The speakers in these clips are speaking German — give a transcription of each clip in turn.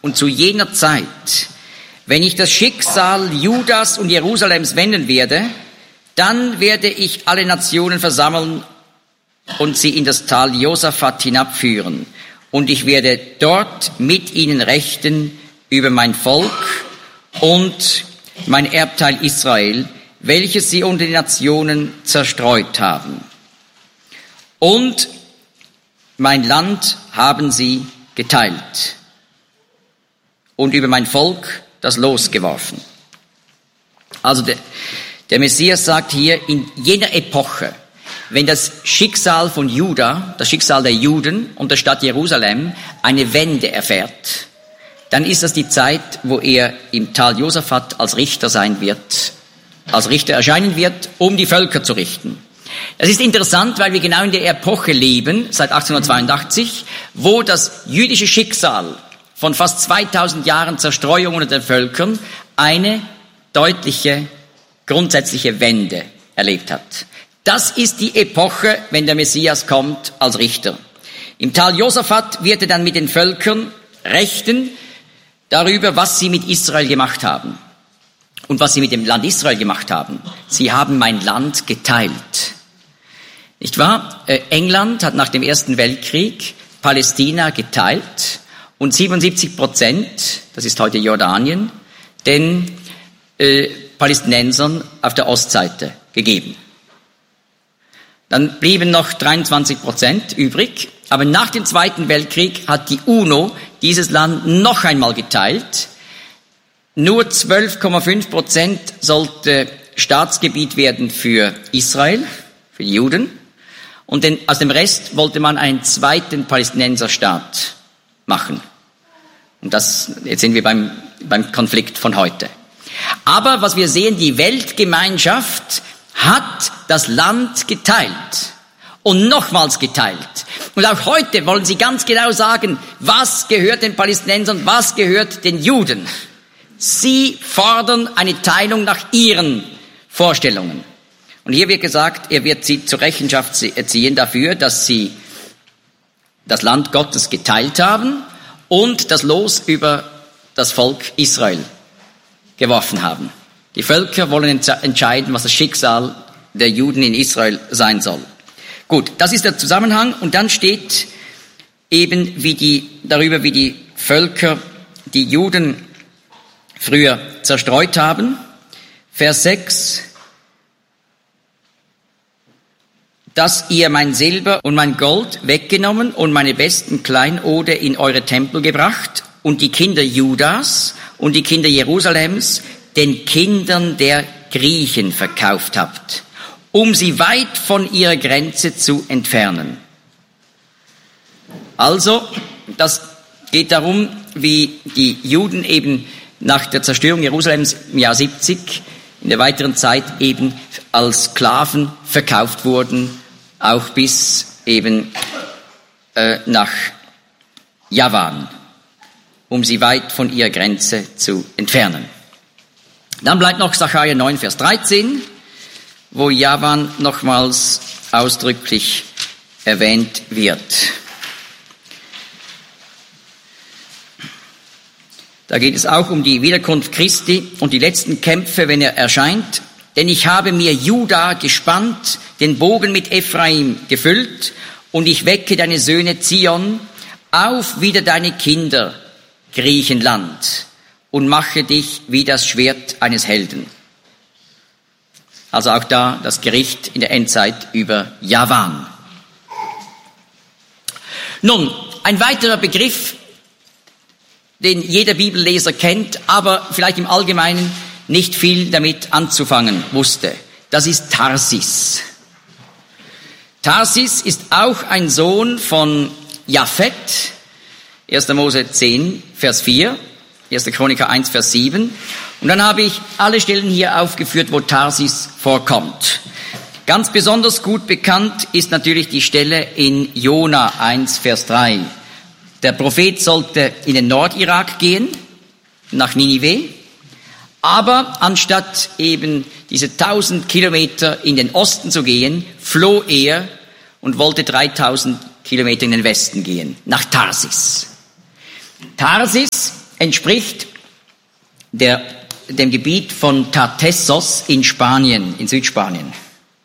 und zu jener Zeit, wenn ich das Schicksal Judas und Jerusalems wenden werde, dann werde ich alle Nationen versammeln und sie in das Tal Josaphat hinabführen. Und ich werde dort mit ihnen rechten über mein Volk und mein Erbteil Israel, welches sie unter den Nationen zerstreut haben. Und mein Land haben sie geteilt und über mein Volk das Los geworfen. Also der Messias sagt hier, in jener Epoche, wenn das Schicksal von Juda, das Schicksal der Juden und der Stadt Jerusalem eine Wende erfährt, dann ist das die Zeit, wo er im Tal Josaphat als Richter sein wird, als Richter erscheinen wird, um die Völker zu richten. Das ist interessant, weil wir genau in der Epoche leben, seit 1882, wo das jüdische Schicksal von fast 2000 Jahren Zerstreuung unter den Völkern eine deutliche, grundsätzliche Wende erlebt hat. Das ist die Epoche, wenn der Messias kommt als Richter. Im Tal Josaphat wird er dann mit den Völkern rechten darüber, was sie mit Israel gemacht haben und was sie mit dem Land Israel gemacht haben. Sie haben mein Land geteilt. Nicht wahr? England hat nach dem Ersten Weltkrieg Palästina geteilt und 77%, das ist heute Jordanien, den Palästinensern auf der Ostseite gegeben. Dann blieben noch 23% übrig. Aber nach dem Zweiten Weltkrieg hat die UNO dieses Land noch einmal geteilt. Nur 12,5% sollte Staatsgebiet werden für Israel, für die Juden. Und aus dem Rest wollte man einen zweiten Palästinenserstaat machen. Und jetzt sind wir beim Konflikt von heute. Aber was wir sehen, die Weltgemeinschaft hat das Land geteilt und nochmals geteilt. Und auch heute wollen sie ganz genau sagen, was gehört den Palästinensern, was gehört den Juden. Sie fordern eine Teilung nach ihren Vorstellungen. Und hier wird gesagt, er wird sie zur Rechenschaft ziehen dafür, dass sie das Land Gottes geteilt haben und das Los über das Volk Israel geworfen haben. Die Völker wollen entscheiden, was das Schicksal der Juden in Israel sein soll. Gut, das ist der Zusammenhang. Und dann steht eben darüber, wie die Völker die Juden früher zerstreut haben. Vers 6. Dass ihr mein Silber und mein Gold weggenommen und meine besten Kleinode in eure Tempel gebracht und die Kinder Judas und die Kinder Jerusalems den Kindern der Griechen verkauft habt, um sie weit von ihrer Grenze zu entfernen. Also, das geht darum, wie die Juden eben nach der Zerstörung Jerusalems im Jahr 70 in der weiteren Zeit eben als Sklaven verkauft wurden, auch bis eben nach Javan, um sie weit von ihrer Grenze zu entfernen. Dann bleibt noch Sacharja 9, Vers 13, wo Javan nochmals ausdrücklich erwähnt wird. Da geht es auch um die Wiederkunft Christi und die letzten Kämpfe, wenn er erscheint. Denn ich habe mir Juda gespannt, den Bogen mit Ephraim gefüllt, und ich wecke deine Söhne Zion, auf wieder deine Kinder, Griechenland, und mache dich wie das Schwert eines Helden. Also auch da das Gericht in der Endzeit über Javan. Nun, ein weiterer Begriff, den jeder Bibelleser kennt, aber vielleicht im Allgemeinen nicht viel damit anzufangen wusste. Das ist Tarsis. Tarsis ist auch ein Sohn von Japhet, 1. Mose 10, Vers 4, 1. Chroniker 1, Vers 7. Und dann habe ich alle Stellen hier aufgeführt, wo Tarsis vorkommt. Ganz besonders gut bekannt ist natürlich die Stelle in Jona 1, Vers 3. Der Prophet sollte in den Nordirak gehen, nach Ninive, aber anstatt eben diese 1000 Kilometer in den Osten zu gehen, floh er und wollte 3000 Kilometer in den Westen gehen, nach Tarsis. Tarsis entspricht dem Gebiet von Tartessos in Spanien, in Südspanien.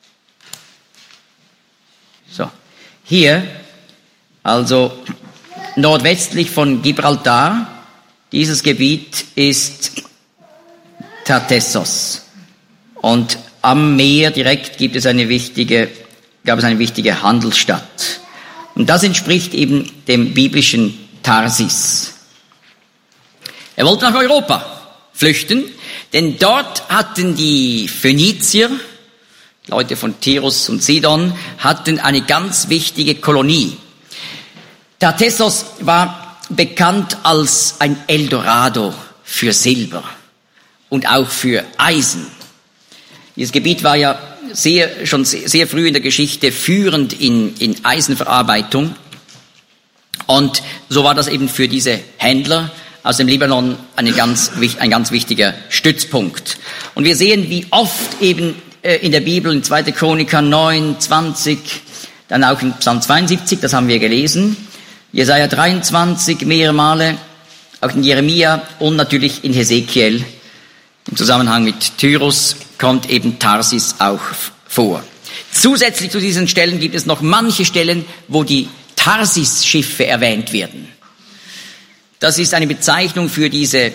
So, hier, also nordwestlich von Gibraltar, dieses Gebiet ist Tartessos. Und am Meer direkt gab es eine wichtige Handelsstadt. Und das entspricht eben dem biblischen Tarsis. Er wollte nach Europa flüchten, denn dort hatten die Phönizier, Leute von Tyrus und Sidon, hatten eine ganz wichtige Kolonie. Tartessos war bekannt als ein Eldorado für Silber und auch für Eisen. Dieses Gebiet war ja schon sehr früh in der Geschichte führend in Eisenverarbeitung. Und so war das eben für diese Händler aus dem Libanon ein ganz wichtiger Stützpunkt. Und wir sehen, wie oft eben in der Bibel, in 2. Chroniker 9, 20, dann auch in Psalm 72, das haben wir gelesen, Jesaja 23 mehrere Male, auch in Jeremia und natürlich in Hesekiel. Im Zusammenhang mit Tyrus kommt eben Tarsis auch vor. Zusätzlich zu diesen Stellen gibt es noch manche Stellen, wo die Tarsis-Schiffe erwähnt werden. Das ist eine Bezeichnung für diese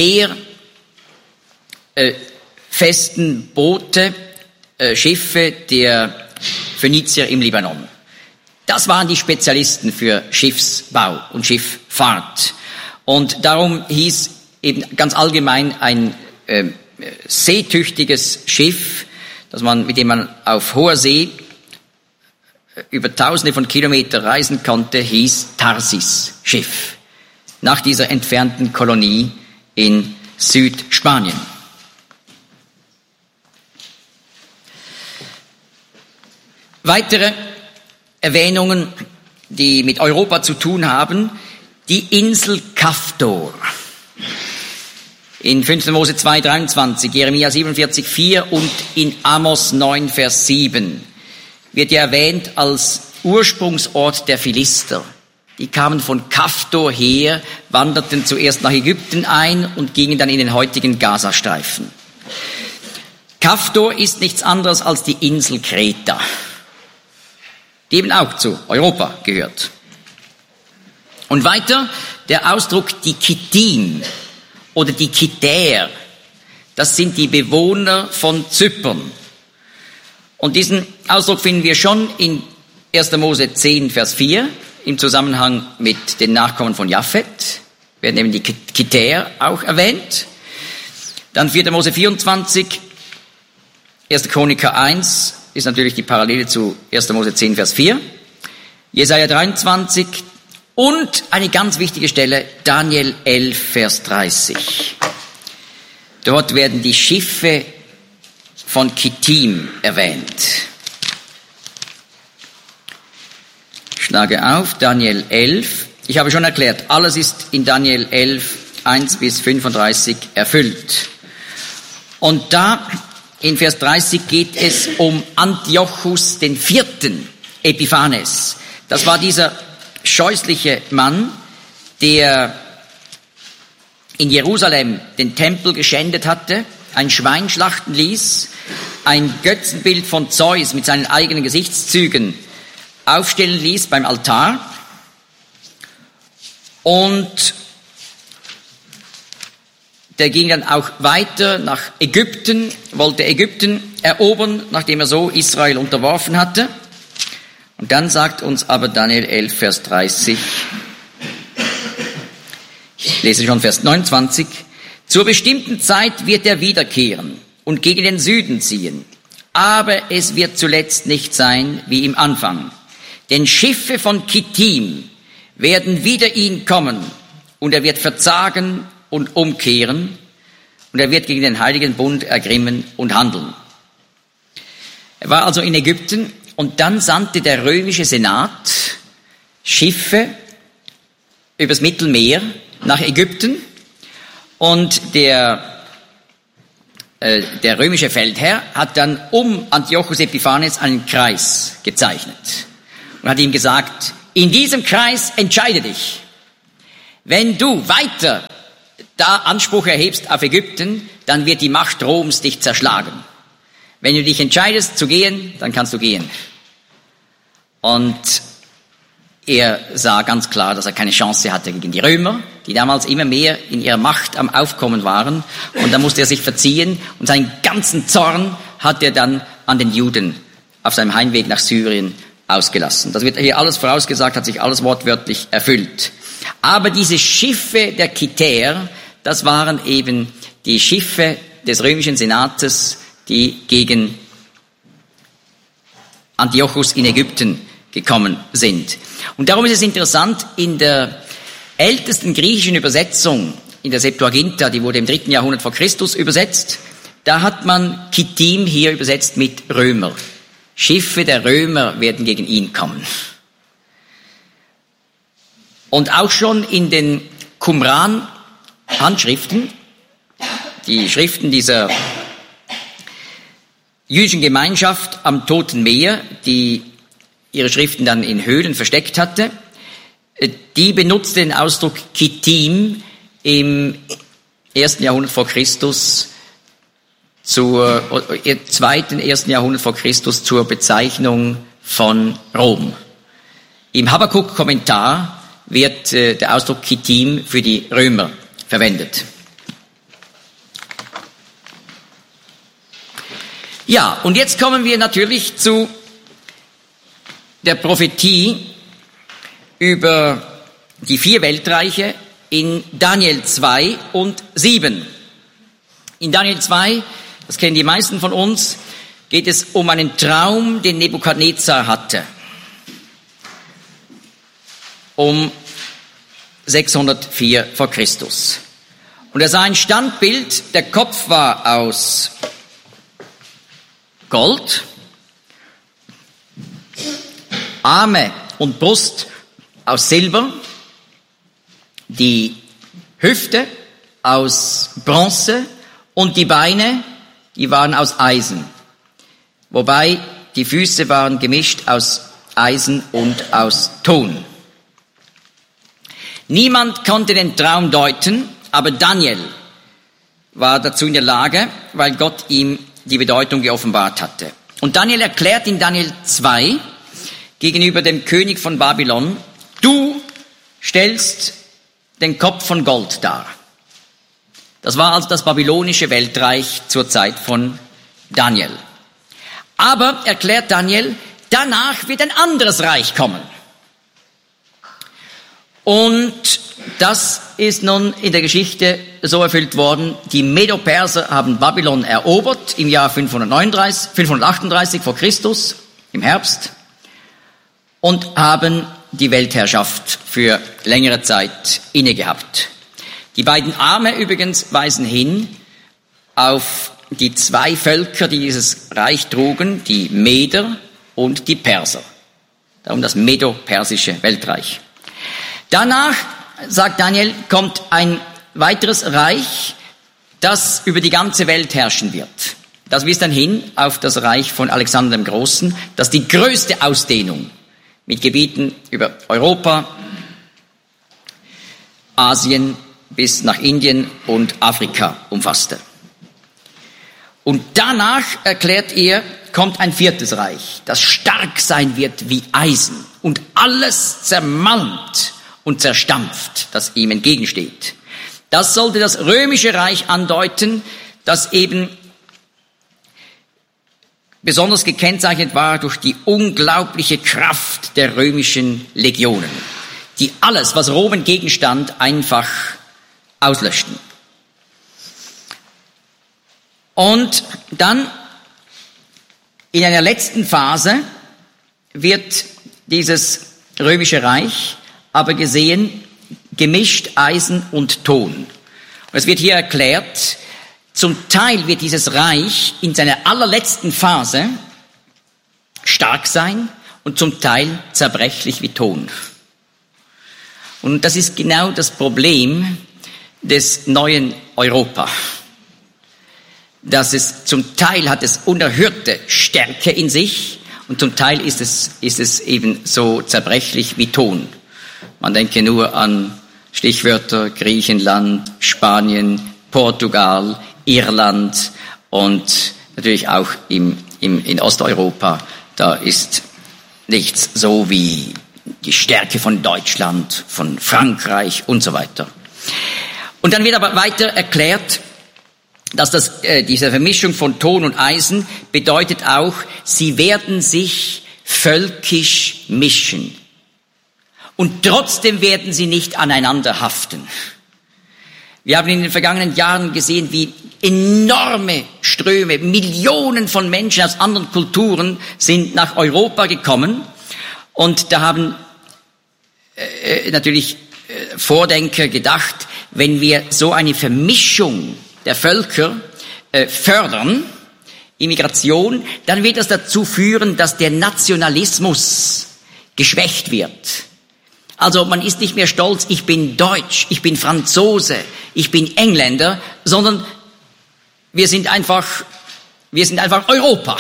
meerfesten Boote, Schiffe der Phönizier im Libanon. Das waren die Spezialisten für Schiffsbau und Schifffahrt. Und darum hieß eben ganz allgemein ein seetüchtiges Schiff, mit dem man auf hoher See über Tausende von Kilometern reisen konnte, hieß Tarsis-Schiff. Nach dieser entfernten Kolonie in Südspanien. Weitere Erwähnungen, die mit Europa zu tun haben, die Insel Kaftor. In 5. Mose 2, 23, Jeremia 47, 4 und in Amos 9, Vers 7 wird ja erwähnt als Ursprungsort der Philister. Die kamen von Kaftor her, wanderten zuerst nach Ägypten ein und gingen dann in den heutigen Gazastreifen. Kaftor ist nichts anderes als die Insel Kreta, die eben auch zu Europa gehört. Und weiter der Ausdruck die Kittim oder die Kitäer, das sind die Bewohner von Zypern. Und diesen Ausdruck finden wir schon in 1. Mose 10, Vers 4, im Zusammenhang mit den Nachkommen von Japhet, werden eben die Kitäer auch erwähnt. Dann 4. Mose 24, 1. Chroniker 1 ist natürlich die Parallele zu 1. Mose 10, Vers 4. Jesaja 23 und eine ganz wichtige Stelle, Daniel 11, Vers 30. Dort werden die Schiffe von Kittim erwähnt. Ich schlage auf, Daniel 11. Ich habe schon erklärt, alles ist in Daniel 11, 1 bis 35 erfüllt. Und da in Vers 30 geht es um Antiochus den Vierten Epiphanes. Das war dieser scheußliche Mann, der in Jerusalem den Tempel geschändet hatte, ein Schwein schlachten ließ, ein Götzenbild von Zeus mit seinen eigenen Gesichtszügen aufstellen ließ beim Altar und der ging dann auch weiter nach Ägypten, wollte Ägypten erobern, nachdem er so Israel unterworfen hatte. Und dann sagt uns aber Daniel 11, Vers 30, ich lese schon Vers 29, zur bestimmten Zeit wird er wiederkehren und gegen den Süden ziehen, aber es wird zuletzt nicht sein wie im Anfang. Denn Schiffe von Kittim werden wider ihn kommen und er wird verzagen und umkehren und er wird gegen den heiligen Bund ergrimmen und handeln. Er war also in Ägypten und dann sandte der römische Senat Schiffe übers Mittelmeer nach Ägypten und der römische Feldherr hat dann um Antiochus Epiphanes einen Kreis gezeichnet und hat ihm gesagt, in diesem Kreis entscheide dich. Wenn du weiter da Anspruch erhebst auf Ägypten, dann wird die Macht Roms dich zerschlagen. Wenn du dich entscheidest zu gehen, dann kannst du gehen. Und er sah ganz klar, dass er keine Chance hatte gegen die Römer, die damals immer mehr in ihrer Macht am Aufkommen waren. Und da musste er sich verziehen und seinen ganzen Zorn hat er dann an den Juden auf seinem Heimweg nach Syrien ausgelassen. Das wird hier alles vorausgesagt, hat sich alles wortwörtlich erfüllt. Aber diese Schiffe der Kither, das waren eben die Schiffe des römischen Senates, die gegen Antiochus in Ägypten gekommen sind. Und darum ist es interessant, in der ältesten griechischen Übersetzung, in der Septuaginta, die wurde im 3. Jahrhundert vor Christus übersetzt, da hat man Kittim hier übersetzt mit Römer. Schiffe der Römer werden gegen ihn kommen. Und auch schon in den Qumran-Handschriften, die Schriften dieser jüdischen Gemeinschaft am Toten Meer, die ihre Schriften dann in Höhlen versteckt hatte, die benutzte den Ausdruck Kittim im 1. Jahrhundert vor Christus zur 1. Jahrhundert vor Christus zur Bezeichnung von Rom. Im Habakuk-Kommentar wird der Ausdruck Kittim für die Römer verwendet. Ja, und jetzt kommen wir natürlich zu der Prophetie über die 4 Weltreiche in Daniel 2 und 7. In Daniel 2, das kennen die meisten von uns, geht es um einen Traum, den Nebukadnezar hatte. Um 604 vor Christus. Und er sah ein Standbild, der Kopf war aus Gold, Arme und Brust aus Silber, die Hüfte aus Bronze und die Beine, die waren aus Eisen. Wobei die Füße waren gemischt aus Eisen und aus Ton. Niemand konnte den Traum deuten, aber Daniel war dazu in der Lage, weil Gott ihm die Bedeutung geoffenbart hatte. Und Daniel erklärt in Daniel 2 gegenüber dem König von Babylon, du stellst den Kopf von Gold dar. Das war also das babylonische Weltreich zur Zeit von Daniel. Aber, erklärt Daniel, danach wird ein anderes Reich kommen. Und das ist nun in der Geschichte so erfüllt worden. Die Medo-Perser haben Babylon erobert im Jahr 538 vor Christus, im Herbst, und haben die Weltherrschaft für längere Zeit inne gehabt. Die beiden Arme übrigens weisen hin auf die 2 Völker, die dieses Reich trugen, die Meder und die Perser. Darum das Medo-Persische Weltreich. Danach, sagt Daniel, kommt ein weiteres Reich, das über die ganze Welt herrschen wird. Das wies dann hin auf das Reich von Alexander dem Großen, das die größte Ausdehnung mit Gebieten über Europa, Asien bis nach Indien und Afrika umfasste. Und danach, erklärt er, kommt ein 4. Reich, das stark sein wird wie Eisen und alles zermalmt und zerstampft, das ihm entgegensteht. Das sollte das römische Reich andeuten, das eben besonders gekennzeichnet war durch die unglaubliche Kraft der römischen Legionen, die alles, was Rom entgegenstand, einfach auslöschten. Und dann in einer letzten Phase wird dieses römische Reich aber gesehen, gemischt Eisen und Ton. Und es wird hier erklärt, zum Teil wird dieses Reich in seiner allerletzten Phase stark sein und zum Teil zerbrechlich wie Ton. Und das ist genau das Problem des neuen Europa. Dass es zum Teil hat es unerhörte Stärke in sich und zum Teil ist es eben so zerbrechlich wie Ton. Man denke nur an Stichwörter Griechenland, Spanien, Portugal, Irland und natürlich auch in Osteuropa. Da ist nichts so wie die Stärke von Deutschland, von Frankreich und so weiter. Und dann wird aber weiter erklärt, dass diese Vermischung von Ton und Eisen bedeutet auch, sie werden sich völkisch mischen. Und trotzdem werden sie nicht aneinander haften. Wir haben in den vergangenen Jahren gesehen, wie enorme Ströme, Millionen von Menschen aus anderen Kulturen sind nach Europa gekommen. Und da haben natürlich Vordenker gedacht, wenn wir so eine Vermischung der Völker fördern, Immigration, dann wird das dazu führen, dass der Nationalismus geschwächt wird. Also man ist nicht mehr stolz, ich bin Deutsch, ich bin Franzose, ich bin Engländer, sondern wir sind einfach Europa.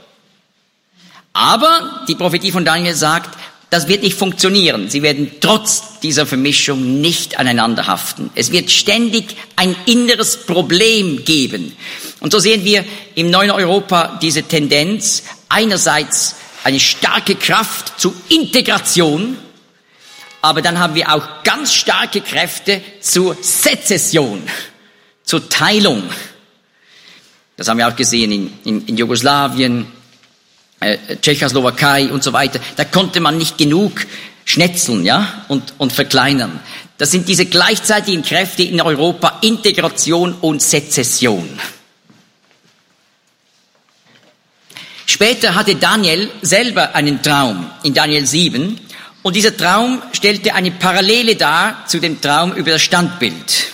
Aber die Prophetie von Daniel sagt, das wird nicht funktionieren. Sie werden trotz dieser Vermischung nicht aneinander haften. Es wird ständig ein inneres Problem geben. Und so sehen wir im neuen Europa diese Tendenz, einerseits eine starke Kraft zur Integration, aber dann haben wir auch ganz starke Kräfte zur Sezession, zur Teilung. Das haben wir auch gesehen in Jugoslawien, Tschechoslowakei und so weiter. Da konnte man nicht genug schnetzeln, ja, und verkleinern. Das sind diese gleichzeitigen Kräfte in Europa, Integration und Sezession. Später hatte Daniel selber einen Traum in Daniel 7. Und dieser Traum stellte eine Parallele dar zu dem Traum über das Standbild.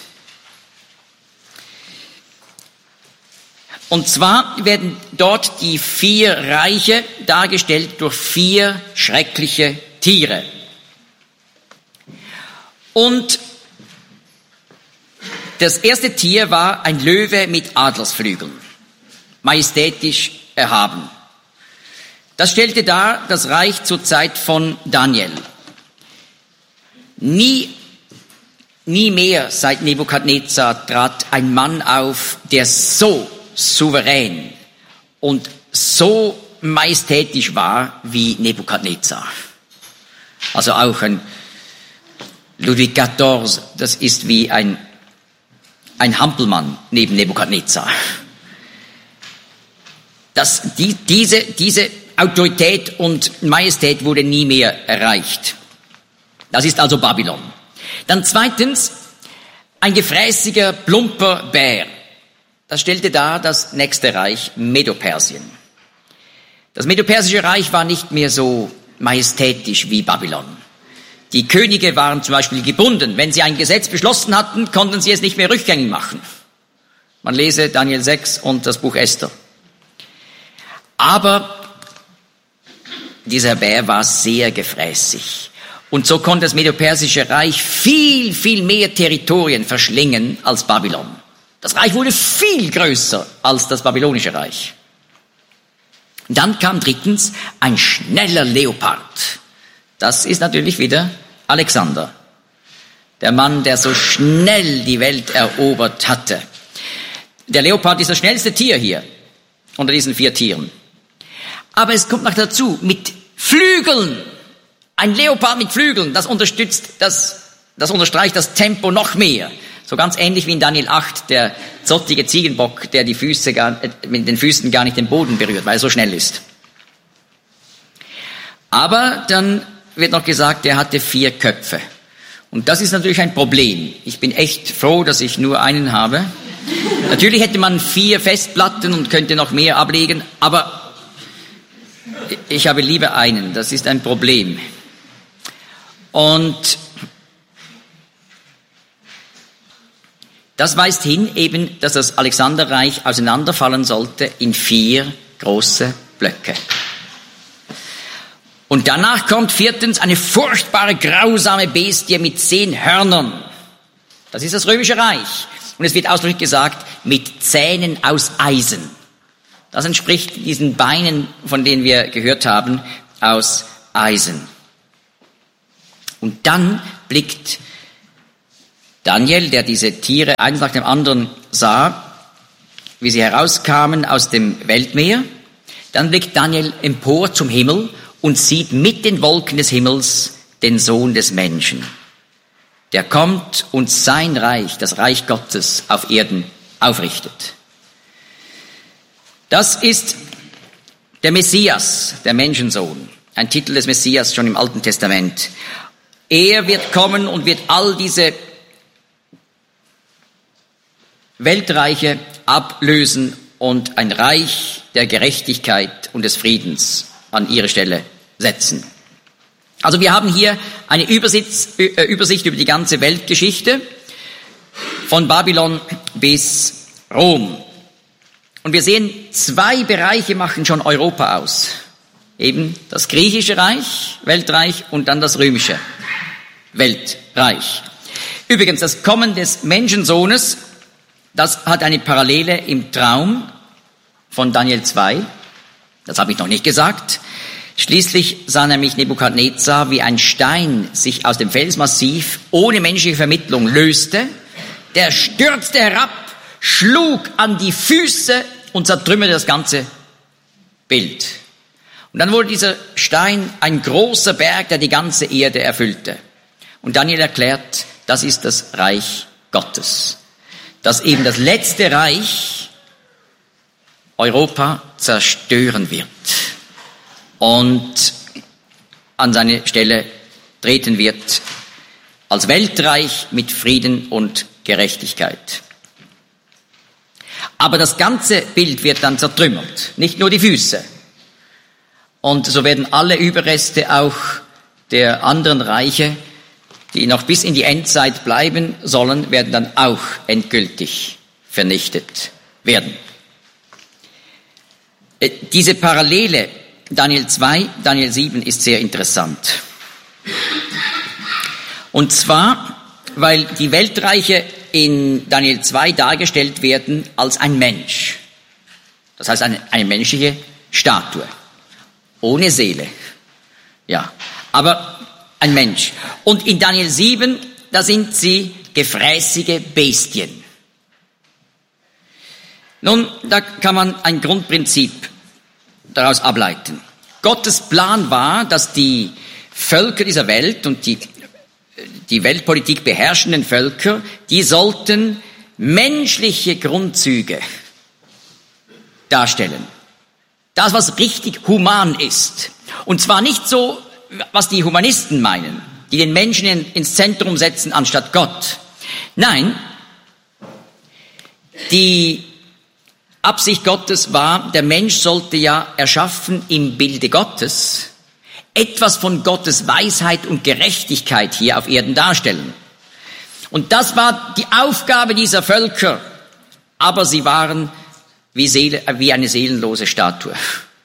Und zwar werden dort die 4 Reiche dargestellt durch 4 schreckliche Tiere. Und das erste Tier war ein Löwe mit Adlersflügeln, majestätisch erhaben. Das stellte dar das Reich zur Zeit von Daniel. Nie mehr seit Nebukadnezar trat ein Mann auf, der so souverän und so majestätisch war wie Nebukadnezar. Also auch ein Ludwig XIV, das ist wie ein Hampelmann neben Nebukadnezar. Diese Autorität und Majestät wurde nie mehr erreicht. Das ist also Babylon. Dann zweitens, ein gefräßiger, plumper Bär. Das stellte dar das nächste Reich, Medo-Persien. Das Medo-Persische Reich war nicht mehr so majestätisch wie Babylon. Die Könige waren zum Beispiel gebunden. Wenn sie ein Gesetz beschlossen hatten, konnten sie es nicht mehr rückgängig machen. Man lese Daniel 6 und das Buch Esther. Aber dieser Bär war sehr gefräßig. Und so konnte das Medo-Persische Reich viel, viel mehr Territorien verschlingen als Babylon. Das Reich wurde viel größer als das babylonische Reich. Dann kam drittens ein schneller Leopard. Das ist natürlich wieder Alexander. Der Mann, der so schnell die Welt erobert hatte. Der Leopard ist das schnellste Tier hier unter diesen 4 Tieren. Aber es kommt noch dazu, mit Flügeln. Ein Leopard mit Flügeln, das unterstreicht das Tempo noch mehr. So ganz ähnlich wie in Daniel 8, der zottige Ziegenbock, der mit den Füßen gar nicht den Boden berührt, weil er so schnell ist. Aber dann wird noch gesagt, er hatte 4 Köpfe. Und das ist natürlich ein Problem. Ich bin echt froh, dass ich nur einen habe. Natürlich hätte man 4 Festplatten und könnte noch mehr ablegen, aber ich habe lieber einen, das ist ein Problem. Und das weist hin eben, dass das Alexanderreich auseinanderfallen sollte in 4 große Blöcke. Und danach kommt 4. eine furchtbare, grausame Bestie mit 10 Hörnern. Das ist das Römische Reich. Und es wird ausdrücklich gesagt, mit Zähnen aus Eisen. Das entspricht diesen Beinen, von denen wir gehört haben, aus Eisen. Und dann blickt Daniel, der diese Tiere eins nach dem anderen sah, wie sie herauskamen aus dem Weltmeer, dann blickt Daniel empor zum Himmel und sieht mit den Wolken des Himmels den Sohn des Menschen. Der kommt und sein Reich, das Reich Gottes auf Erden aufrichtet. Das ist der Messias, der Menschensohn. Ein Titel des Messias schon im Alten Testament. Er wird kommen und wird all diese Weltreiche ablösen und ein Reich der Gerechtigkeit und des Friedens an ihre Stelle setzen. Also wir haben hier eine Übersicht über die ganze Weltgeschichte von Babylon bis Rom. Und wir sehen, 2 Bereiche machen schon Europa aus. Eben das griechische Reich, Weltreich, und dann das römische Weltreich. Übrigens, das Kommen des Menschensohnes, das hat eine Parallele im Traum von Daniel 2. Das habe ich noch nicht gesagt. Schließlich sah nämlich Nebukadnezar, wie ein Stein sich aus dem Felsmassiv ohne menschliche Vermittlung löste. Der stürzte herab, schlug an die Füße und zertrümmerte das ganze Bild. Und dann wurde dieser Stein ein großer Berg, der die ganze Erde erfüllte. Und Daniel erklärt, das ist das Reich Gottes. Dass eben das letzte Reich Europa zerstören wird und an seine Stelle treten wird als Weltreich mit Frieden und Gerechtigkeit. Aber das ganze Bild wird dann zertrümmert, nicht nur die Füße. Und so werden alle Überreste auch der anderen Reiche, die noch bis in die Endzeit bleiben sollen, werden dann auch endgültig vernichtet werden. Diese Parallele Daniel 2, Daniel 7 ist sehr interessant. Und zwar, weil die Weltreiche in Daniel 2 dargestellt werden als ein Mensch. Das heißt eine menschliche Statue. Ohne Seele. Ja, aber ein Mensch. Und in Daniel 7, da sind sie gefräßige Bestien. Nun, da kann man ein Grundprinzip daraus ableiten. Gottes Plan war, dass die Völker dieser Welt und die Weltpolitik beherrschenden Völker, die sollten menschliche Grundzüge darstellen. Das, was richtig human ist. Und zwar nicht so, was die Humanisten meinen, die den Menschen ins Zentrum setzen anstatt Gott. Nein, die Absicht Gottes war, der Mensch sollte ja erschaffen im Bilde Gottes, etwas von Gottes Weisheit und Gerechtigkeit hier auf Erden darstellen. Und das war die Aufgabe dieser Völker, aber sie waren wie eine seelenlose Statue.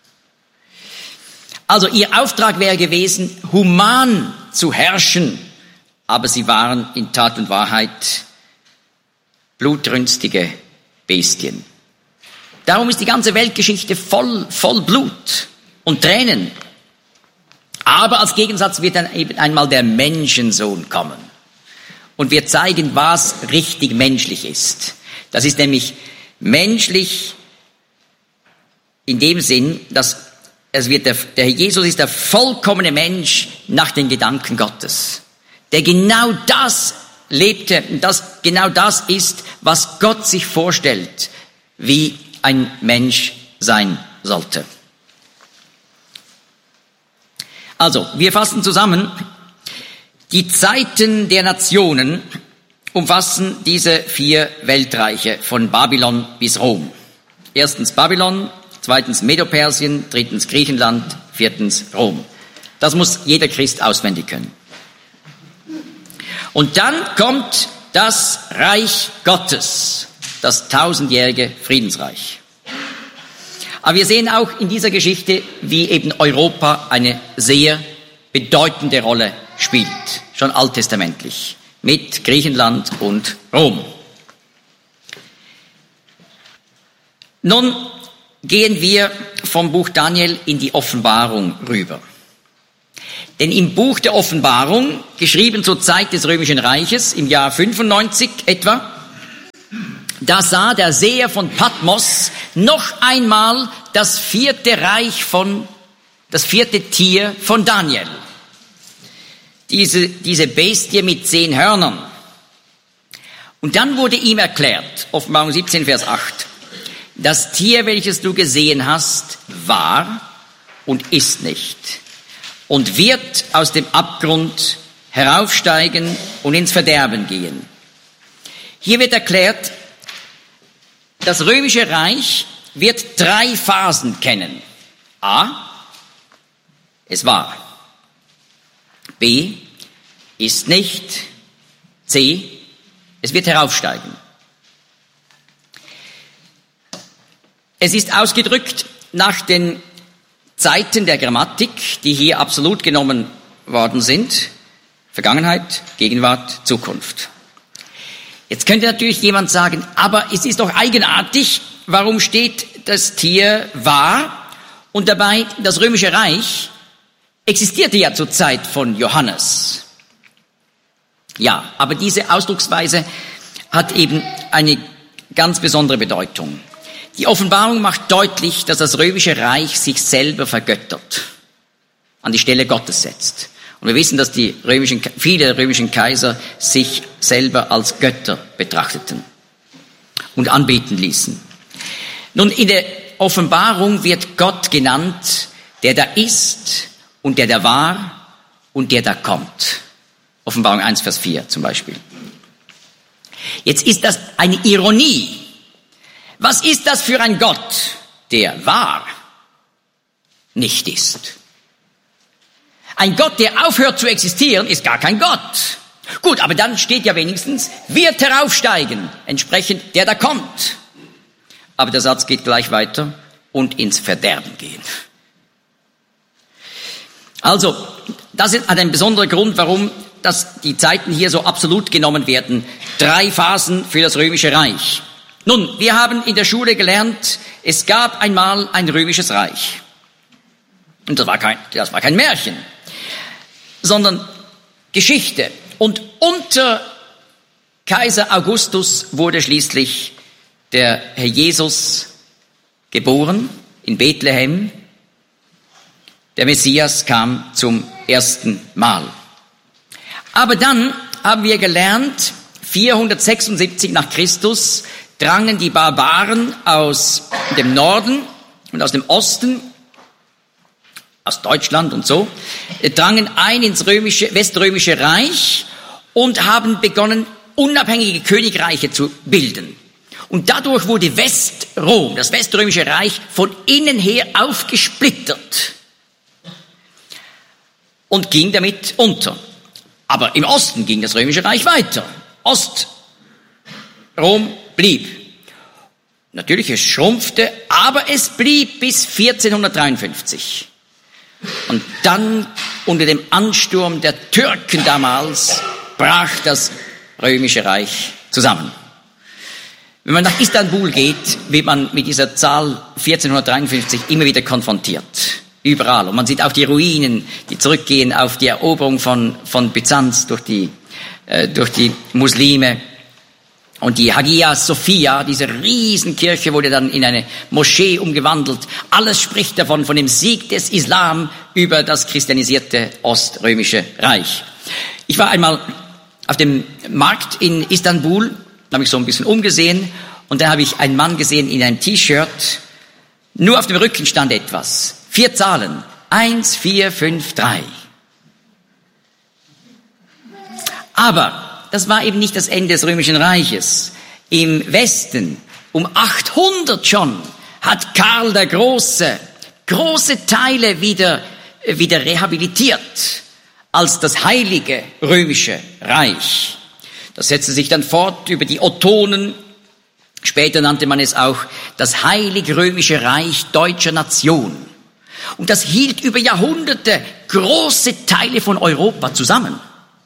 Also ihr Auftrag wäre gewesen, human zu herrschen, aber sie waren in Tat und Wahrheit blutrünstige Bestien. Darum ist die ganze Weltgeschichte voll Blut und Tränen. Aber als Gegensatz wird dann eben einmal der Menschensohn kommen und wird zeigen, was richtig menschlich ist. Das ist nämlich menschlich in dem Sinn, dass der Jesus ist der vollkommene Mensch nach den Gedanken Gottes, der genau das lebte, das genau das ist, was Gott sich vorstellt, wie ein Mensch sein sollte. Also, wir fassen zusammen, die Zeiten der Nationen umfassen diese 4 Weltreiche von Babylon bis Rom. Erstens Babylon, zweitens Medo-Persien, drittens Griechenland, viertens Rom. Das muss jeder Christ auswendig können. Und dann kommt das Reich Gottes, das 1000-jährige Friedensreich. Aber wir sehen auch in dieser Geschichte, wie eben Europa eine sehr bedeutende Rolle spielt, schon alttestamentlich, mit Griechenland und Rom. Nun gehen wir vom Buch Daniel in die Offenbarung rüber. Denn im Buch der Offenbarung, geschrieben zur Zeit des Römischen Reiches, im Jahr 95 etwa, da sah der Seher von Patmos noch einmal das vierte Tier von Daniel. Diese Bestie mit 10 Hörnern. Und dann wurde ihm erklärt, Offenbarung 17, Vers 8, das Tier, welches du gesehen hast, war und ist nicht und wird aus dem Abgrund heraufsteigen und ins Verderben gehen. Hier wird erklärt, das Römische Reich wird 3 Phasen kennen. A, es war. B, ist nicht. C, es wird heraufsteigen. Es ist ausgedrückt nach den Zeiten der Grammatik, die hier absolut genommen worden sind. Vergangenheit, Gegenwart, Zukunft. Jetzt könnte natürlich jemand sagen, aber es ist doch eigenartig, warum steht das Tier war und dabei das Römische Reich existierte ja zur Zeit von Johannes. Ja, aber diese Ausdrucksweise hat eben eine ganz besondere Bedeutung. Die Offenbarung macht deutlich, dass das Römische Reich sich selber vergöttert, an die Stelle Gottes setzt. Und wir wissen, dass viele römischen Kaiser sich selber als Götter betrachteten und anbeten ließen. Nun, in der Offenbarung wird Gott genannt, der da ist und der da war und der da kommt. Offenbarung 1, Vers 4 zum Beispiel. Jetzt ist das eine Ironie. Was ist das für ein Gott, der war, nicht ist? Ein Gott, der aufhört zu existieren, ist gar kein Gott. Gut, aber dann steht ja wenigstens, wird heraufsteigen, entsprechend der da kommt. Aber der Satz geht gleich weiter, und ins Verderben gehen. Also, das hat einen besonderen Grund, warum die Zeiten hier so absolut genommen werden. 3 Phasen für das Römische Reich. Nun, wir haben in der Schule gelernt, es gab einmal ein römisches Reich. Und das war kein Märchen, sondern Geschichte. Und unter Kaiser Augustus wurde schließlich der Herr Jesus geboren in Bethlehem. Der Messias kam zum ersten Mal. Aber dann haben wir gelernt, 476 nach Christus drangen die Barbaren aus dem Norden und aus dem Osten, aus Deutschland und so, drangen ein ins Weströmische Reich und haben begonnen, unabhängige Königreiche zu bilden. Und dadurch wurde Westrom, das Weströmische Reich, von innen her aufgesplittert und ging damit unter. Aber im Osten ging das Römische Reich weiter. Ostrom blieb. Natürlich, es schrumpfte, aber es blieb bis 1453. Und dann, unter dem Ansturm der Türken damals, brach das Römische Reich zusammen. Wenn man nach Istanbul geht, wird man mit dieser Zahl 1453 immer wieder konfrontiert. Überall. Und man sieht auch die Ruinen, die zurückgehen auf die Eroberung von Byzanz durch die Muslime. Und die Hagia Sophia, diese Riesenkirche, wurde dann in eine Moschee umgewandelt. Alles spricht davon, von dem Sieg des Islam über das christianisierte Oströmische Reich. Ich war einmal auf dem Markt in Istanbul, habe mich so ein bisschen umgesehen, und da habe ich einen Mann gesehen in einem T-Shirt. Nur auf dem Rücken stand etwas. 4 Zahlen. 1, 4, 5, 3. Aber das war eben nicht das Ende des Römischen Reiches. Im Westen, um 800 schon, hat Karl der Große große Teile wieder rehabilitiert als das heilige Römische Reich. Das setzte sich dann fort über die Ottonen. Später nannte man es auch das Heilige Römische Reich deutscher Nation. Und das hielt über Jahrhunderte große Teile von Europa zusammen.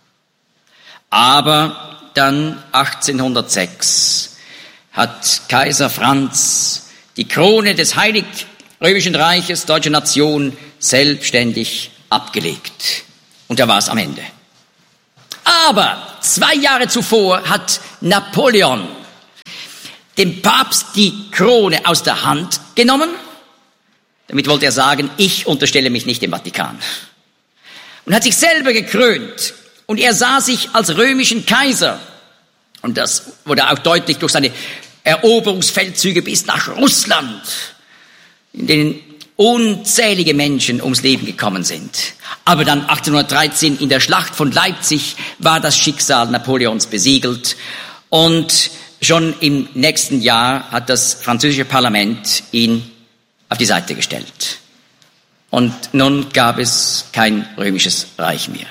Aber dann 1806 hat Kaiser Franz die Krone des Heiligen Römischen Reiches deutscher Nation selbstständig abgelegt. Und da war es am Ende. Aber 2 Jahre zuvor hat Napoleon dem Papst die Krone aus der Hand genommen. Damit wollte er sagen, ich unterstelle mich nicht dem Vatikan. Und hat sich selber gekrönt. Und er sah sich als römischen Kaiser. Und das wurde auch deutlich durch seine Eroberungsfeldzüge bis nach Russland, in denen unzählige Menschen ums Leben gekommen sind. Aber dann 1813 in der Schlacht von Leipzig war das Schicksal Napoleons besiegelt. Und schon im nächsten Jahr hat das französische Parlament ihn auf die Seite gestellt. Und nun gab es kein römisches Reich mehr.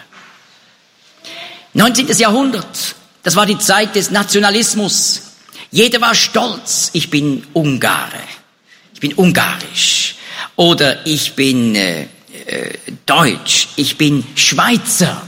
19. Jahrhundert, das war die Zeit des Nationalismus. Jeder war stolz, ich bin Ungare, ich bin ungarisch oder ich bin Deutsch, ich bin Schweizer.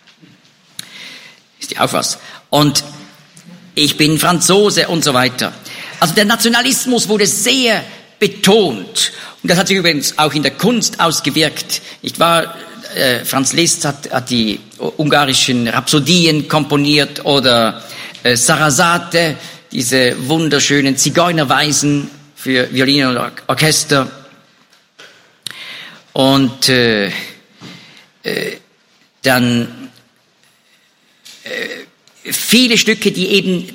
Ist ja auch was. Und ich bin Franzose und so weiter. Also der Nationalismus wurde sehr betont. Und das hat sich übrigens auch in der Kunst ausgewirkt. Nicht wahr? Franz Liszt hat die ungarischen Rhapsodien komponiert oder Sarasate, diese wunderschönen Zigeunerweisen für Violine und Orchester. Und dann viele Stücke, die eben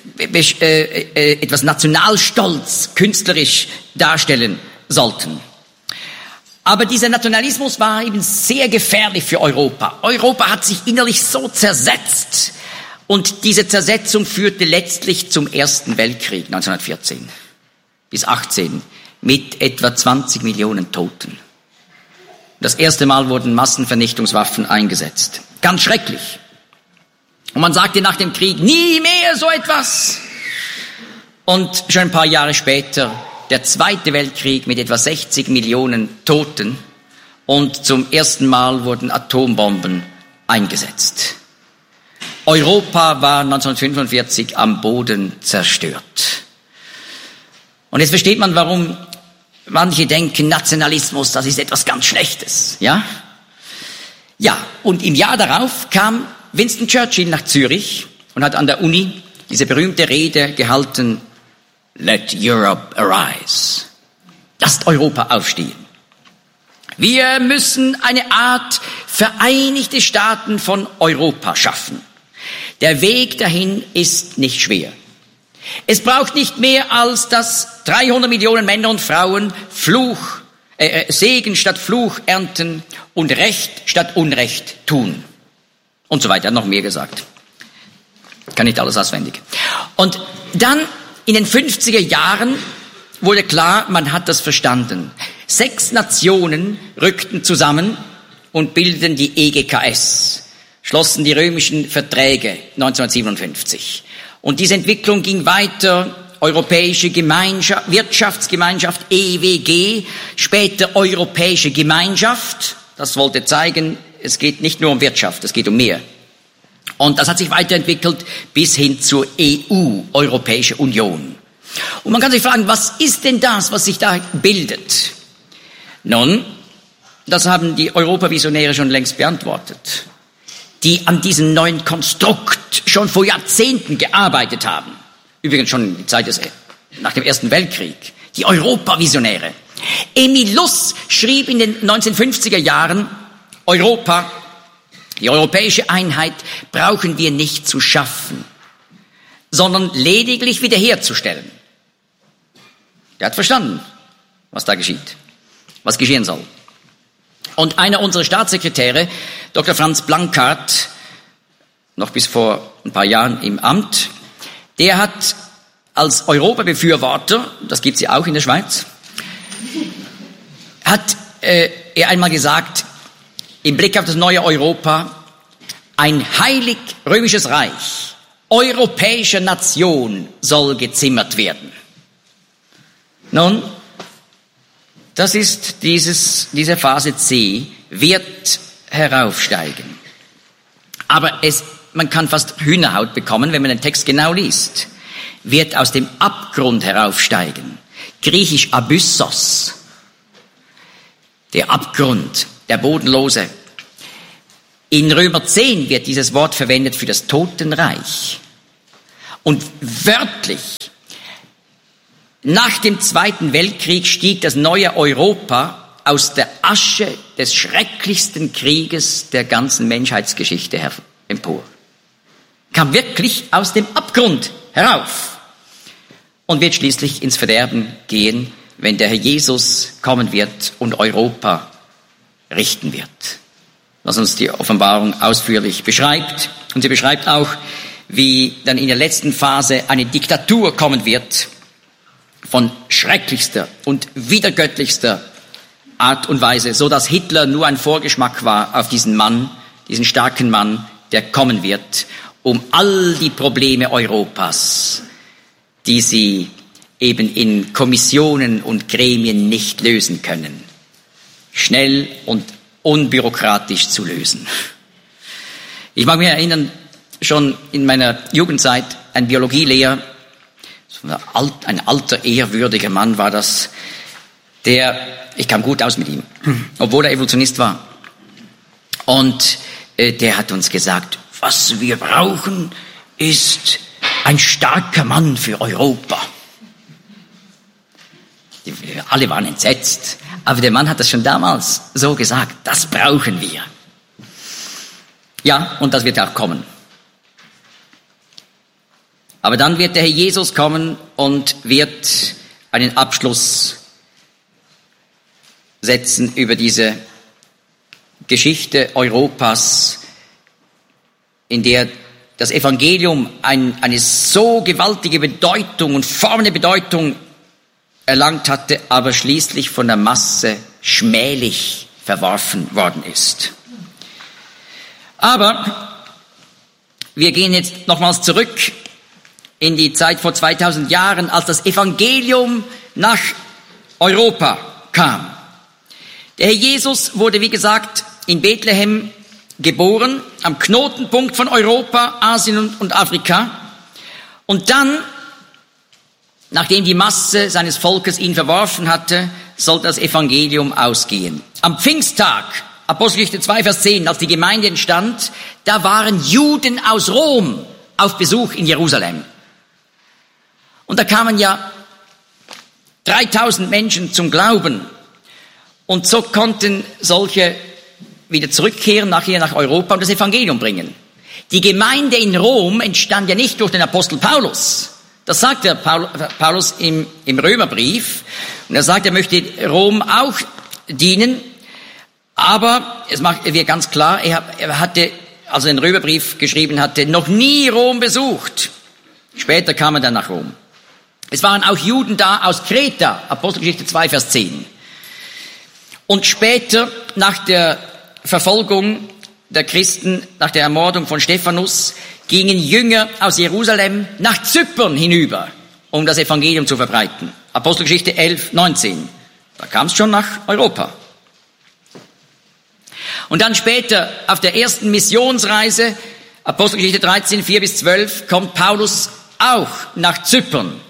etwas Nationalstolz künstlerisch darstellen sollten. Aber dieser Nationalismus war eben sehr gefährlich für Europa. Europa hat sich innerlich so zersetzt. Und diese Zersetzung führte letztlich zum Ersten Weltkrieg 1914 bis 18 mit etwa 20 Millionen Toten. Das erste Mal wurden Massenvernichtungswaffen eingesetzt. Ganz schrecklich. Und man sagte nach dem Krieg, nie mehr so etwas. Und schon ein paar Jahre später der Zweite Weltkrieg mit etwa 60 Millionen Toten. Und zum ersten Mal wurden Atombomben eingesetzt. Europa war 1945 am Boden zerstört. Und jetzt versteht man, warum manche denken, Nationalismus, das ist etwas ganz Schlechtes, ja? Ja, und im Jahr darauf kam Winston Churchill nach Zürich und hat an der Uni diese berühmte Rede gehalten, Let Europe arise. Lasst Europa aufstehen. Wir müssen eine Art Vereinigte Staaten von Europa schaffen. Der Weg dahin ist nicht schwer. Es braucht nicht mehr als, dass 300 Millionen Männer und Frauen Segen statt Fluch ernten und Recht statt Unrecht tun. Und so weiter, er hat noch mehr gesagt. Kann nicht alles auswendig. Und dann in den 50er Jahren wurde klar, man hat das verstanden. 6 Nationen rückten zusammen und bildeten die EGKS, schlossen die römischen Verträge 1957. Und diese Entwicklung ging weiter, Europäische Gemeinschaft, Wirtschaftsgemeinschaft, EWG, später Europäische Gemeinschaft. Das wollte zeigen, es geht nicht nur um Wirtschaft, es geht um mehr. Und das hat sich weiterentwickelt bis hin zur EU, Europäische Union. Und man kann sich fragen, was ist denn das, was sich da bildet? Nun, das haben die Europavisionäre schon längst beantwortet, die an diesem neuen Konstrukt schon vor Jahrzehnten gearbeitet haben. Übrigens schon in der Zeit nach dem Ersten Weltkrieg. Die Europavisionäre. Emil Luss schrieb in den 1950er Jahren, Europa, die europäische Einheit brauchen wir nicht zu schaffen, sondern lediglich wiederherzustellen. Der hat verstanden, was da geschieht, was geschehen soll. Und einer unserer Staatssekretäre, Dr. Franz Blankart, noch bis vor ein paar Jahren im Amt, der hat als Europabefürworter, das gibt es ja auch in der Schweiz, hat er einmal gesagt, im Blick auf das neue Europa, ein heilig römisches Reich europäischer Nation soll gezimmert werden. Nun, das ist diese Phase C, wird heraufsteigen. Aber man kann fast Hühnerhaut bekommen, wenn man den Text genau liest. Wird aus dem Abgrund heraufsteigen. Griechisch Abyssos. Der Abgrund, der Bodenlose. In Römer 10 wird dieses Wort verwendet für das Totenreich. Und wörtlich, nach dem Zweiten Weltkrieg stieg das neue Europa aus der Asche des schrecklichsten Krieges der ganzen Menschheitsgeschichte empor. Kam wirklich aus dem Abgrund herauf und wird schließlich ins Verderben gehen, wenn der Herr Jesus kommen wird und Europa richten wird. Was uns die Offenbarung ausführlich beschreibt. Und sie beschreibt auch, wie dann in der letzten Phase eine Diktatur kommen wird von schrecklichster und widergöttlichster Art und Weise, so dass Hitler nur ein Vorgeschmack war auf diesen Mann, diesen starken Mann, der kommen wird, um all die Probleme Europas, die sie eben in Kommissionen und Gremien nicht lösen können, schnell und unbürokratisch zu lösen. Ich mag mich erinnern, schon in meiner Jugendzeit, ein Biologielehrer, ein alter, ehrwürdiger Mann war das, ich kam gut aus mit ihm, obwohl er Evolutionist war. Und der hat uns gesagt, was wir brauchen, ist ein starker Mann für Europa. Alle waren entsetzt, aber der Mann hat das schon damals so gesagt, das brauchen wir. Ja, und das wird auch kommen. Aber dann wird der Herr Jesus kommen und wird einen Abschluss setzen über diese Geschichte Europas, in der das Evangelium eine so gewaltige Bedeutung und formende Bedeutung erlangt hatte, aber schließlich von der Masse schmählich verworfen worden ist. Aber wir gehen jetzt nochmals zurück in die Zeit vor 2000 Jahren, als das Evangelium nach Europa kam. Der Herr Jesus wurde, wie gesagt, in Bethlehem geboren, am Knotenpunkt von Europa, Asien und Afrika. Und dann, nachdem die Masse seines Volkes ihn verworfen hatte, sollte das Evangelium ausgehen. Am Pfingsttag, Apostelgeschichte 2, Vers 10, als die Gemeinde entstand, da waren Juden aus Rom auf Besuch in Jerusalem. Und da kamen ja 3000 Menschen zum Glauben. Und so konnten solche wieder zurückkehren, nachher nach Europa und das Evangelium bringen. Die Gemeinde in Rom entstand ja nicht durch den Apostel Paulus. Das sagt der Paulus im Römerbrief. Und er sagt, er möchte Rom auch dienen. Aber es wird ganz klar, er hatte, als er den Römerbrief geschrieben hatte, noch nie Rom besucht. Später kam er dann nach Rom. Es waren auch Juden da aus Kreta, Apostelgeschichte 2, Vers 10. Und später, nach der Verfolgung der Christen, nach der Ermordung von Stephanus, gingen Jünger aus Jerusalem nach Zypern hinüber, um das Evangelium zu verbreiten. Apostelgeschichte 11, 19. Da kam es schon nach Europa. Und dann später, auf der ersten Missionsreise, Apostelgeschichte 13, 4 bis 12, kommt Paulus auch nach Zypern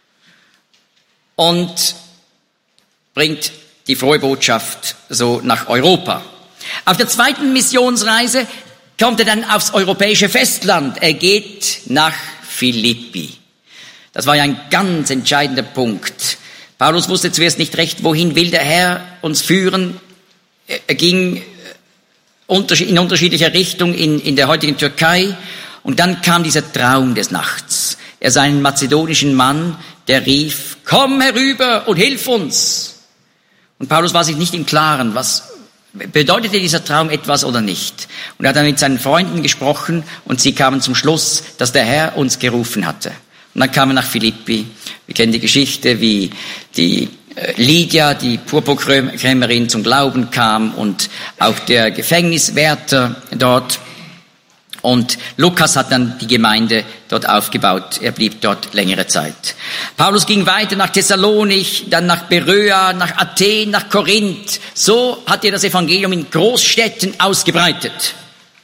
und bringt die frohe Botschaft so nach Europa. Auf der zweiten Missionsreise kommt er dann aufs europäische Festland. Er geht nach Philippi. Das war ja ein ganz entscheidender Punkt. Paulus wusste zuerst nicht recht, wohin will der Herr uns führen. Er ging in unterschiedlicher Richtung in der heutigen Türkei. Und dann kam dieser Traum des Nachts. Er sah einen mazedonischen Mann, der rief, komm herüber und hilf uns. Und Paulus war sich nicht im Klaren, was bedeutete dieser Traum etwas oder nicht. Und er hat dann mit seinen Freunden gesprochen und sie kamen zum Schluss, dass der Herr uns gerufen hatte. Und dann kamen wir nach Philippi. Wir kennen die Geschichte, wie die Lydia, die Purpurkrämerin, zum Glauben kam und auch der Gefängniswärter dort. Und Lukas hat dann die Gemeinde dort aufgebaut. Er blieb dort längere Zeit. Paulus ging weiter nach Thessalonich, dann nach Beröa, nach Athen, nach Korinth. So hat er das Evangelium in Großstädten ausgebreitet.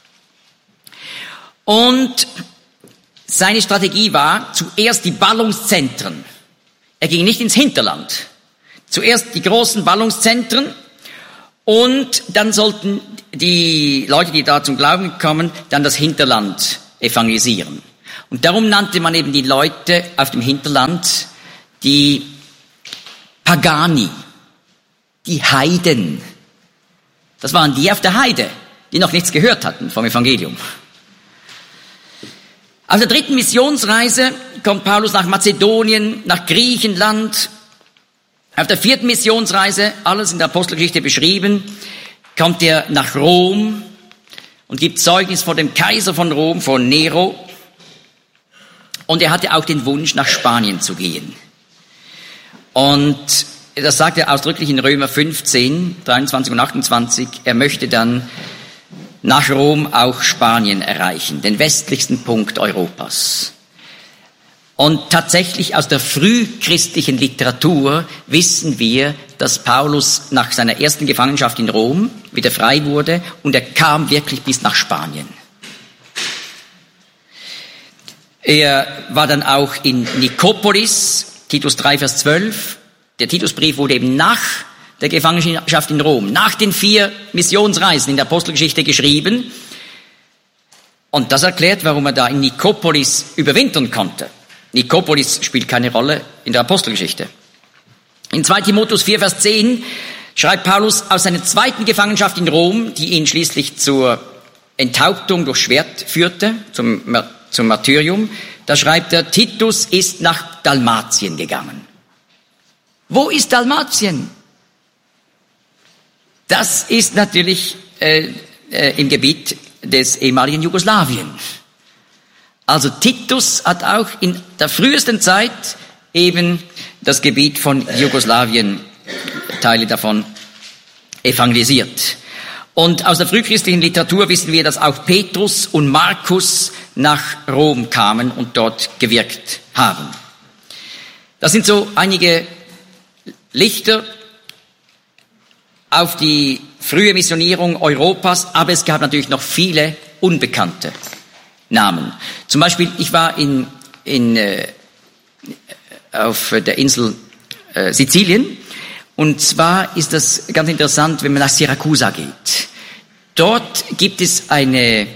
Und seine Strategie war zuerst die Ballungszentren. Er ging nicht ins Hinterland. Zuerst die großen Ballungszentren und dann sollten die Leute, die da zum Glauben kommen, dann das Hinterland evangelisieren. Und darum nannte man eben die Leute auf dem Hinterland die Pagani, die Heiden. Das waren die auf der Heide, die noch nichts gehört hatten vom Evangelium. Auf der 3. Missionsreise kommt Paulus nach Mazedonien, nach Griechenland. Auf der 4. Missionsreise, alles in der Apostelgeschichte beschrieben, kommt er nach Rom und gibt Zeugnis vor dem Kaiser von Rom, vor Nero. Und er hatte auch den Wunsch, nach Spanien zu gehen. Und das sagt er ausdrücklich in Römer 15, 23 und 28. Er möchte dann nach Rom auch Spanien erreichen, den westlichsten Punkt Europas. Und tatsächlich aus der frühchristlichen Literatur wissen wir, dass Paulus nach seiner ersten Gefangenschaft in Rom wieder frei wurde und er kam wirklich bis nach Spanien. Er war dann auch in Nikopolis, Titus 3, Vers 12. Der Titusbrief wurde eben nach der Gefangenschaft in Rom, nach den 4 Missionsreisen in der Apostelgeschichte geschrieben. Und das erklärt, warum er da in Nikopolis überwintern konnte. Nikopolis spielt keine Rolle in der Apostelgeschichte. In 2 Timotheus 4, Vers 10 schreibt Paulus aus seiner zweiten Gefangenschaft in Rom, die ihn schließlich zur Enthauptung durch Schwert führte, zum Martyrium. Da schreibt er, Titus ist nach Dalmatien gegangen. Wo ist Dalmatien? Das ist natürlich im Gebiet des ehemaligen Jugoslawien. Also Titus hat auch in der frühesten Zeit eben das Gebiet von Jugoslawien, Teile davon, evangelisiert. Und aus der frühchristlichen Literatur wissen wir, dass auch Petrus und Markus nach Rom kamen und dort gewirkt haben. Das sind so einige Lichter auf die frühe Missionierung Europas, aber es gab natürlich noch viele unbekannte Namen. Zum Beispiel, ich war auf der Insel Sizilien, und zwar ist das ganz interessant, wenn man nach Syrakusa geht. Dort gibt es einen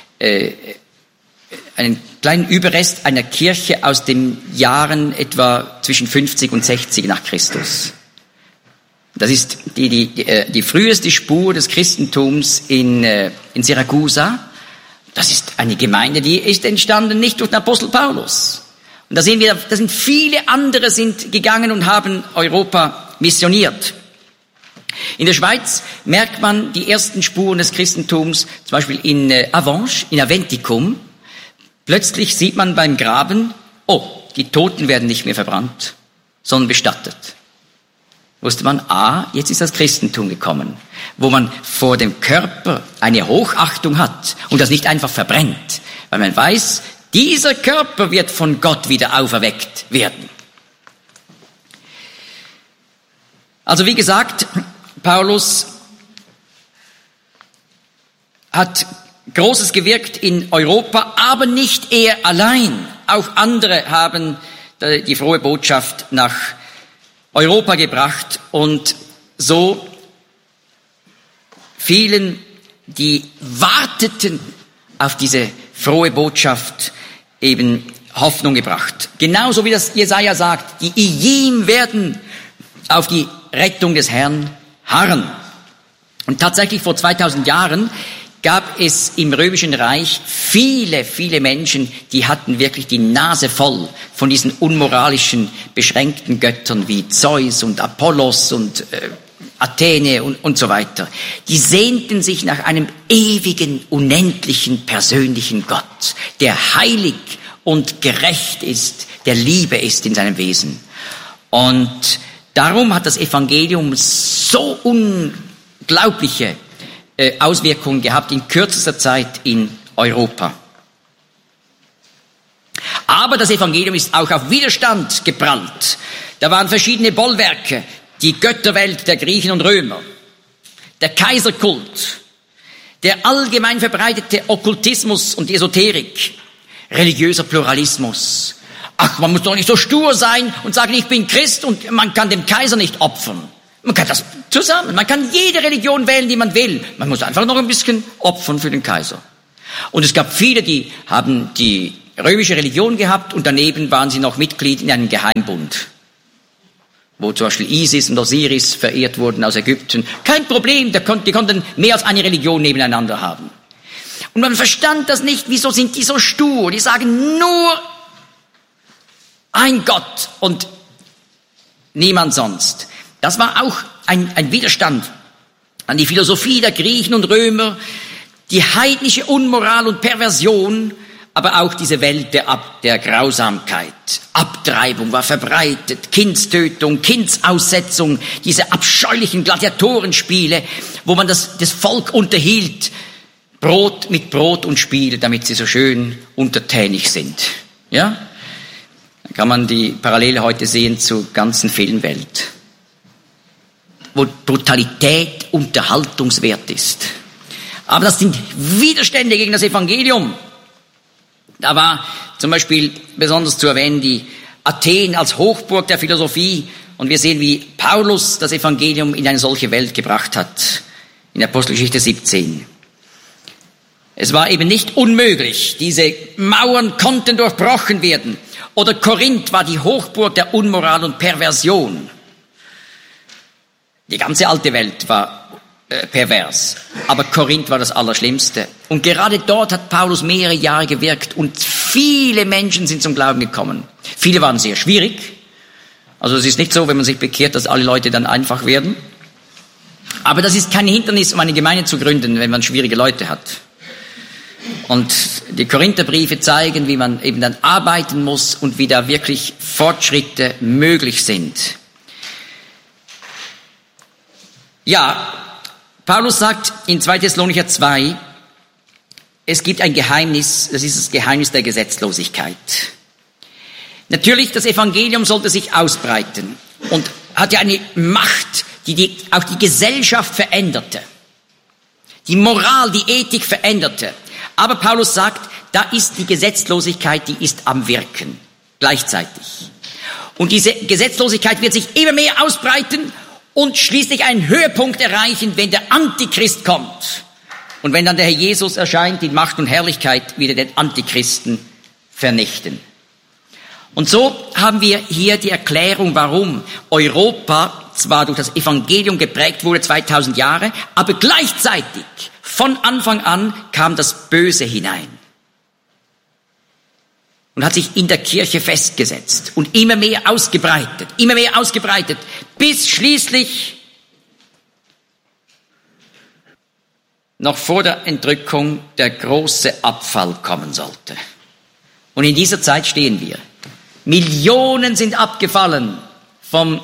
kleinen Überrest einer Kirche aus den Jahren etwa zwischen 50 und 60 nach Christus. Das ist die früheste Spur des Christentums in Syrakusa. Das ist eine Gemeinde, die ist entstanden nicht durch den Apostel Paulus. Und da sehen wir, da sind viele andere sind gegangen und haben Europa missioniert. In der Schweiz merkt man die ersten Spuren des Christentums, zum Beispiel in Avanches, in Aventicum. Plötzlich sieht man beim Graben, die Toten werden nicht mehr verbrannt, sondern bestattet. Wusste man, jetzt ist das Christentum gekommen, wo man vor dem Körper eine Hochachtung hat und das nicht einfach verbrennt, weil man weiß, dieser Körper wird von Gott wieder auferweckt werden. Also wie gesagt, Paulus hat Großes gewirkt in Europa, aber nicht er allein. Auch andere haben die frohe Botschaft nach Europa gebracht und so vielen, die warteten auf diese frohe Botschaft, eben Hoffnung gebracht. Genauso wie das Jesaja sagt, die Ijim werden auf die Rettung des Herrn harren. Und tatsächlich vor 2000 Jahren gab es im Römischen Reich viele, viele Menschen, die hatten wirklich die Nase voll von diesen unmoralischen, beschränkten Göttern wie Zeus und Apollos und Athene und so weiter. Die sehnten sich nach einem ewigen, unendlichen, persönlichen Gott, der heilig und gerecht ist, der Liebe ist in seinem Wesen. Und darum hat das Evangelium so unglaubliche Auswirkungen gehabt in kürzester Zeit in Europa. Aber das Evangelium ist auch auf Widerstand geprallt. Da waren verschiedene Bollwerke, die Götterwelt der Griechen und Römer, der Kaiserkult, der allgemein verbreitete Okkultismus und Esoterik, religiöser Pluralismus. Ach, man muss doch nicht so stur sein und sagen, ich bin Christ und man kann dem Kaiser nicht opfern. Man kann das zusammen, man kann jede Religion wählen, die man will. Man muss einfach noch ein bisschen opfern für den Kaiser. Und es gab viele, die haben die römische Religion gehabt und daneben waren sie noch Mitglied in einem Geheimbund, wo zum Beispiel Isis und Osiris verehrt wurden aus Ägypten. Kein Problem, die konnten mehr als eine Religion nebeneinander haben. Und man verstand das nicht, wieso sind die so stur? Die sagen nur ein Gott und niemand sonst. Das war auch ein Widerstand an die Philosophie der Griechen und Römer, die heidnische Unmoral und Perversion, aber auch diese Welt der Grausamkeit. Abtreibung war verbreitet, Kindstötung, Kindsaussetzung, diese abscheulichen Gladiatorenspiele, wo man das Volk unterhielt, Brot mit Brot und Spiel, damit sie so schön untertänig sind. Ja? Da kann man die Parallele heute sehen zur ganzen Filmwelt, wo Brutalität unterhaltungswert ist. Aber das sind Widerstände gegen das Evangelium. Da war zum Beispiel besonders zu erwähnen die Athen als Hochburg der Philosophie. Und wir sehen, wie Paulus das Evangelium in eine solche Welt gebracht hat. In Apostelgeschichte 17. Es war eben nicht unmöglich. Diese Mauern konnten durchbrochen werden. Oder Korinth war die Hochburg der Unmoral und Perversion. Die ganze alte Welt war pervers, aber Korinth war das Allerschlimmste. Und gerade dort hat Paulus mehrere Jahre gewirkt und viele Menschen sind zum Glauben gekommen. Viele waren sehr schwierig. Also es ist nicht so, wenn man sich bekehrt, dass alle Leute dann einfach werden. Aber das ist kein Hindernis, um eine Gemeinde zu gründen, wenn man schwierige Leute hat. Und die Korintherbriefe zeigen, wie man eben dann arbeiten muss und wie da wirklich Fortschritte möglich sind. Ja, Paulus sagt in 2. Thessalonicher 2, es gibt ein Geheimnis, das ist das Geheimnis der Gesetzlosigkeit. Natürlich, das Evangelium sollte sich ausbreiten und hat ja eine Macht, die auch die Gesellschaft veränderte, die Moral, die Ethik veränderte. Aber Paulus sagt, da ist die Gesetzlosigkeit, die ist am Wirken, gleichzeitig. Und diese Gesetzlosigkeit wird sich immer mehr ausbreiten und schließlich einen Höhepunkt erreichen, wenn der Antichrist kommt. Und wenn dann der Herr Jesus erscheint, in Macht und Herrlichkeit wieder den Antichristen vernichten. Und so haben wir hier die Erklärung, warum Europa zwar durch das Evangelium geprägt wurde, 2000 Jahre, aber gleichzeitig von Anfang an kam das Böse hinein. Und hat sich in der Kirche festgesetzt und immer mehr ausgebreitet, bis schließlich noch vor der Entrückung der große Abfall kommen sollte. Und in dieser Zeit stehen wir. Millionen sind abgefallen vom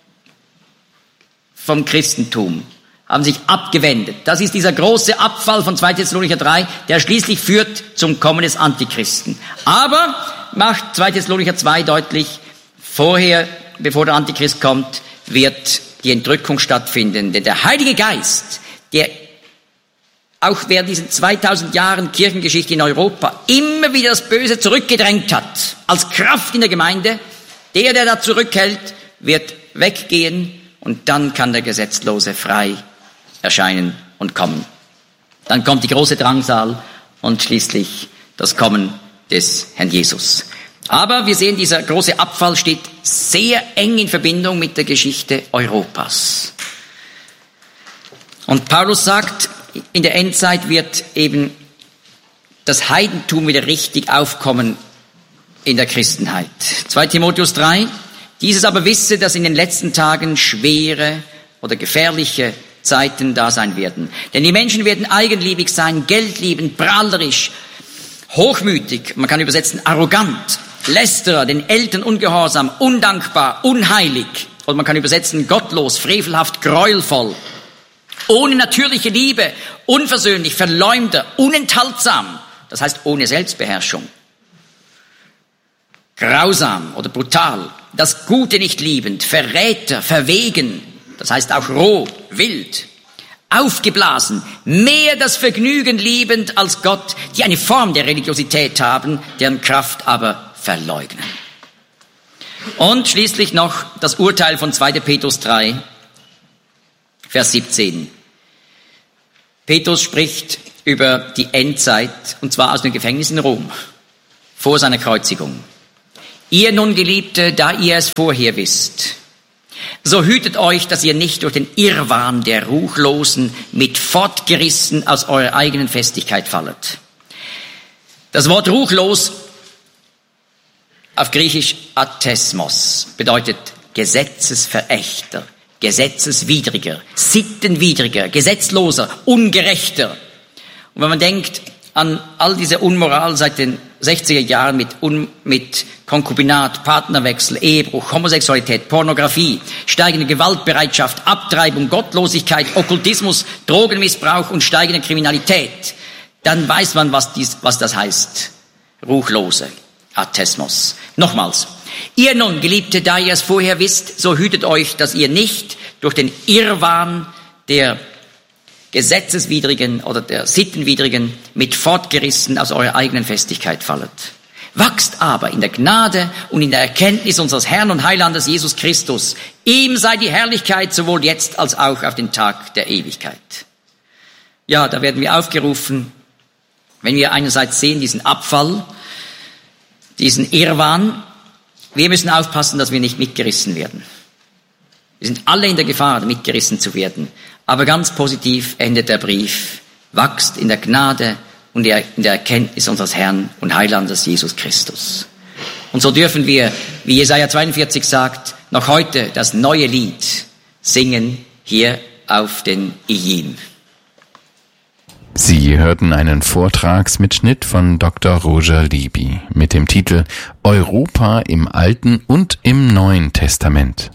Christentum, haben sich abgewendet. Das ist dieser große Abfall von 2. Thessalonicher 3, der schließlich führt zum Kommen des Antichristen. Aber macht 2. Thessalonicher 2 deutlich, vorher, bevor der Antichrist kommt, wird die Entrückung stattfinden. Denn der Heilige Geist, der auch während diesen 2000 Jahren Kirchengeschichte in Europa immer wieder das Böse zurückgedrängt hat, als Kraft in der Gemeinde, der da zurückhält, wird weggehen und dann kann der Gesetzlose frei erscheinen und kommen. Dann kommt die große Drangsal und schließlich das Kommen des Herrn Jesus. Aber wir sehen, dieser große Abfall steht sehr eng in Verbindung mit der Geschichte Europas. Und Paulus sagt, in der Endzeit wird eben das Heidentum wieder richtig aufkommen in der Christenheit. 2 Timotheus 3, dieses aber wisse, dass in den letzten Tagen schwere oder gefährliche Zeiten da sein werden. Denn die Menschen werden eigenliebig sein, geldliebend, prahlerisch, hochmütig, man kann übersetzen arrogant, lästerer, den Eltern ungehorsam, undankbar, unheilig. Oder man kann übersetzen gottlos, frevelhaft, gräuelvoll. Ohne natürliche Liebe, unversöhnlich, Verleumder, unenthaltsam, das heißt ohne Selbstbeherrschung, grausam oder brutal, das Gute nicht liebend, Verräter, verwegen, das heißt auch roh, wild, aufgeblasen, mehr das Vergnügen liebend als Gott, die eine Form der Religiosität haben, deren Kraft aber verleugnen. Und schließlich noch das Urteil von 2. Petrus 3, Vers 17. Petrus spricht über die Endzeit, und zwar aus dem Gefängnis in Rom, vor seiner Kreuzigung. Ihr nun, Geliebte, da ihr es vorher wisst, so hütet euch, dass ihr nicht durch den Irrwahn der Ruchlosen mit fortgerissen aus eurer eigenen Festigkeit fallet. Das Wort ruchlos auf Griechisch Athesmos bedeutet Gesetzesverächter, Gesetzeswidriger, Sittenwidriger, Gesetzloser, Ungerechter. Und wenn man denkt an all diese Unmoral seit den 60er Jahren mit Konkubinat, Partnerwechsel, Ehebruch, Homosexualität, Pornografie, steigende Gewaltbereitschaft, Abtreibung, Gottlosigkeit, Okkultismus, Drogenmissbrauch und steigende Kriminalität, dann weiß man, was das heißt. Ruchlose, Athesmos. Nochmals. Ihr nun, Geliebte, da ihr es vorher wisst, so hütet euch, dass ihr nicht durch den Irrwahn der Gesetzeswidrigen oder der Sittenwidrigen mit fortgerissen aus eurer eigenen Festigkeit fallet. Wachst aber in der Gnade und in der Erkenntnis unseres Herrn und Heilandes Jesus Christus. Ihm sei die Herrlichkeit sowohl jetzt als auch auf den Tag der Ewigkeit. Ja, da werden wir aufgerufen, wenn wir einerseits sehen, diesen Abfall, diesen Irrwahn, wir müssen aufpassen, dass wir nicht mitgerissen werden. Wir sind alle in der Gefahr, mitgerissen zu werden. Aber ganz positiv endet der Brief. Wachst in der Gnade und in der Erkenntnis unseres Herrn und Heilandes Jesus Christus. Und so dürfen wir, wie Jesaja 42 sagt, noch heute das neue Lied singen hier auf den Ijim. Sie hörten einen Vortragsmitschnitt von Dr. Roger Libby mit dem Titel Europa im Alten und im Neuen Testament.